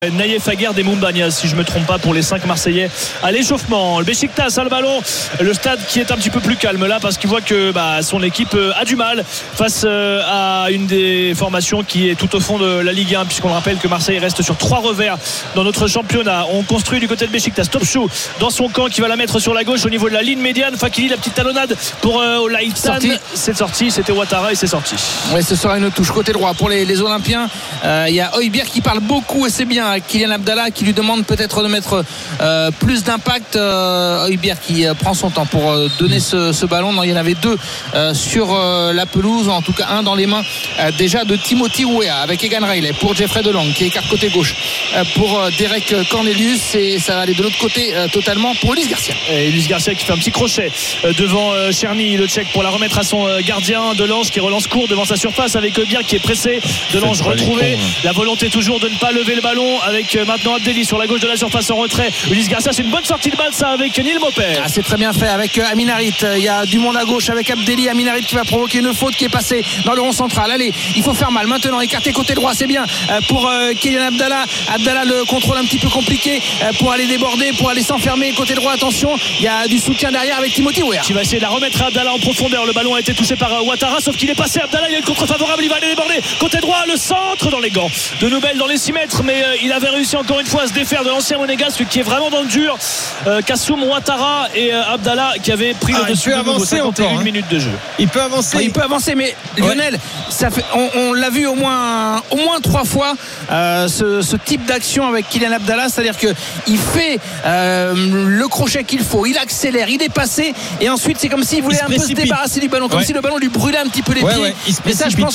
Naïef Aguerd et Moumbagna, si je ne me trompe pas, pour les 5 Marseillais à l'échauffement. Le Beşiktaş a le ballon, le stade qui est un petit peu plus calme là parce qu'il voit que son équipe a du mal face à une des formations qui est tout au fond de la Ligue 1, puisqu'on rappelle que Marseille reste sur 3 revers dans notre championnat. On construit du côté de Beşiktaş, Topçu dans son camp qui va la mettre sur la gauche au niveau de la ligne médiane. Fakili, la petite talonnade pour Olaïtan, c'est sorti, c'était Ouattara et c'est sorti. Oui, ce sera une touche côté droit pour les Olympiens. Il y a Højbjerg qui parle beaucoup et c'est bien. Kylian Abdallah qui lui demande peut-être de mettre plus d'impact. Højbjerg qui prend son temps pour donner ce ballon. Non, il y en avait 2 sur la pelouse, en tout cas un dans les mains déjà de Timothy Weah avec Egan Riley pour Jeffrey Delong qui écarte côté gauche pour Derek Cornelius, et ça va aller de l'autre côté totalement pour Ulysse Garcia. Et Ulysse Garcia qui fait un petit crochet devant Černý, le Tchèque, pour la remettre à son gardien. Delange qui relance court devant sa surface avec Højbjerg qui est pressé. Delange retrouvé, la volonté toujours de ne pas lever le ballon avec maintenant Abdelli sur la gauche de la surface en retrait. Ulysse Garcia, c'est une bonne sortie de balle ça avec Neal Maupay. C'est très bien fait avec Amin Harit. Il y a du monde à gauche avec Abdelli. Amin Harit qui va provoquer une faute qui est passée dans le rond central. Allez, il faut faire mal maintenant, écarté côté droit, c'est bien pour Kylian Abdallah. Abdallah, le contrôle un petit peu compliqué pour aller déborder, pour aller s'enfermer côté droit. Attention, il y a du soutien derrière avec Timothy Weah qui va essayer de la remettre à Abdallah en profondeur. Le ballon a été touché par Ouattara, sauf qu'il est passé. Abdallah, il a le contre favorable, il va aller déborder côté droit, le centre dans les gants de Nubel dans les 6 mètres, mais il avait réussi encore une fois à se défaire de l'ancien monégasque qui est vraiment dans le dur. Kassoum, Ouattara et Abdallah qui avaient pris le dessus. Il peut avancer 51 minutes de jeu. Il peut avancer, mais Lionel, ça fait, on l'a vu au moins 3 fois ce type d'action avec Kylian Abdallah, c'est-à-dire qu'il fait le crochet qu'il faut, il accélère, il est passé, et ensuite c'est comme s'il voulait un peu se débarrasser du ballon, comme si le ballon lui brûlait un petit peu les pieds. Mais ça, je pense que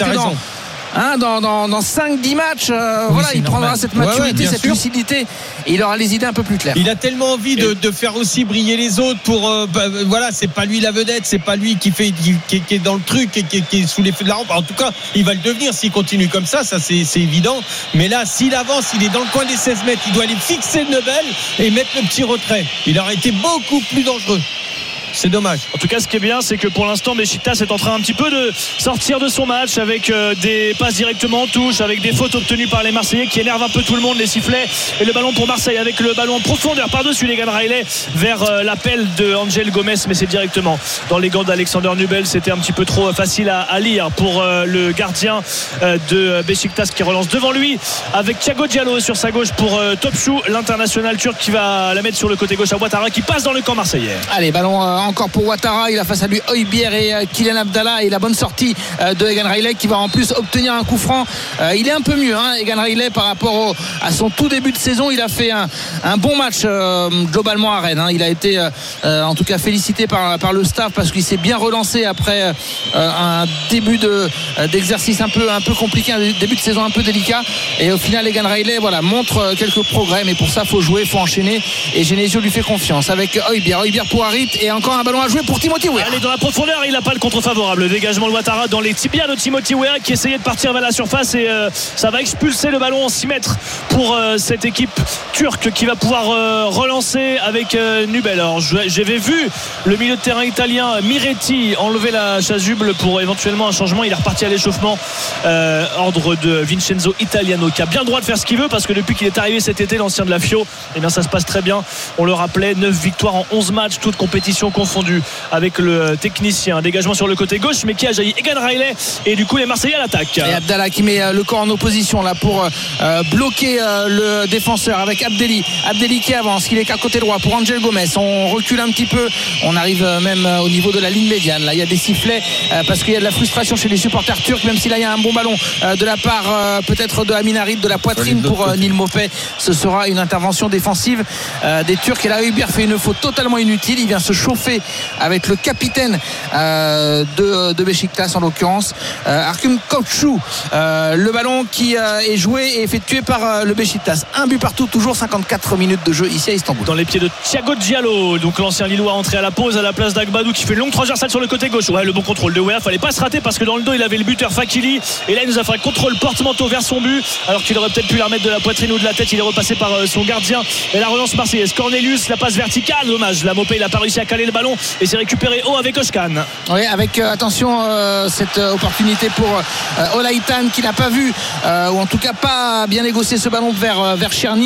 dans 5-10 matchs, il prendra cette maturité, cette lucidité, et il aura les idées un peu plus claires. Il a tellement envie de faire aussi briller les autres pour c'est pas lui la vedette, c'est pas lui qui est dans le truc et qui est sous l'effet de la rampe. En tout cas, il va le devenir s'il continue comme ça c'est évident. Mais là, s'il avance, il est dans le coin des 16 mètres, il doit aller fixer le Nubel et mettre le petit retrait. Il aurait été beaucoup plus dangereux. C'est dommage. En tout cas, ce qui est bien, c'est que pour l'instant, Beşiktaş est en train un petit peu de sortir de son match avec des passes directement en touche, avec des fautes obtenues par les Marseillais qui énervent un peu tout le monde, les sifflets. Et le ballon pour Marseille avec le ballon en profondeur par-dessus Egan Riley vers l'appel de Angel Gomez, mais c'est directement dans les gants d'Alexander Nubel. C'était un petit peu trop facile à lire pour le gardien de Beşiktaş qui relance devant lui avec Thiago Diallo sur sa gauche pour Topçu, l'international turc, qui va la mettre sur le côté gauche à Ouattara qui passe dans le camp marseillais. Allez, ballon encore pour Ouattara, il a face à lui Højbjerg et Kylian Abdallah, et la bonne sortie de Egan Riley qui va en plus obtenir un coup franc. Il est un peu mieux, Egan Riley, par rapport à son tout début de saison. Il a fait un bon match globalement à Rennes, il a été en tout cas félicité par le staff parce qu'il s'est bien relancé après un début d'exercice un peu compliqué, un début de saison un peu délicat, et au final Egan Riley montre quelques progrès, mais pour ça il faut jouer, il faut enchaîner, et Genesio lui fait confiance avec Højbjerg pour Harit, et encore un ballon à jouer pour Timothy Weah. Allez, dans la profondeur, il n'a pas le contre favorable. Le dégagement de Ouattara dans les tibias de Timothy Weah qui essayait de partir vers la surface, et ça va expulser le ballon en 6 mètres pour cette équipe turque qui va pouvoir relancer avec Nubel. Alors j'avais vu le milieu de terrain italien Miretti enlever la chasuble pour éventuellement un changement. Il est reparti à l'échauffement, ordre de Vincenzo Italiano qui a bien le droit de faire ce qu'il veut, parce que depuis qu'il est arrivé cet été, l'ancien de la Fio, ça se passe très bien. On le rappelait, 9 victoires en 11 matchs, toutes compétitions confondues, avec le technicien. Dégagement sur le côté gauche, mais qui a jailli Egan Riley, et du coup les Marseillais à l'attaque. Et Abdallah qui met le corps en opposition là pour bloquer le défenseur avec Abdelli qui avance, qui est qu'à côté droit pour Angel Gomez. On recule un petit peu, on arrive même au niveau de la ligne médiane. Là il y a des sifflets parce qu'il y a de la frustration chez les supporters turcs, même si là il y a un bon ballon de la part peut-être de Amin Harit, de la poitrine pour Neal Maupay. Ce sera une intervention défensive des Turcs, et là Højbjerg fait une faute totalement inutile. Il vient se chauffer avec le capitaine de Beşiktaş, en l'occurrence Erkin Topçu. Le ballon qui est joué et effectué par le Beşiktaş. Un but partout, toujours 54 minutes de jeu ici à Istanbul. Dans les pieds de Thiago Diallo, donc l'ancien Lillois entré à la pause à la place d'Agbadou qui fait une longue transversale sur le côté gauche. Le bon contrôle de Weah, fallait pas se rater parce que dans le dos il avait le buteur Fakili, et là il nous a fait un contrôle porte-manteau vers son but, alors qu'il aurait peut-être pu la remettre de la poitrine ou de la tête. Il est repassé par son gardien, et la relance marseillaise. Cornelius, la passe verticale, dommage, la Maupay il a pas réussi à caler le ballon et c'est récupéré haut avec Özcan. Oui, avec attention cette opportunité pour Olaitan qui n'a pas vu ou en tout cas pas bien négocié ce ballon vers Cherny.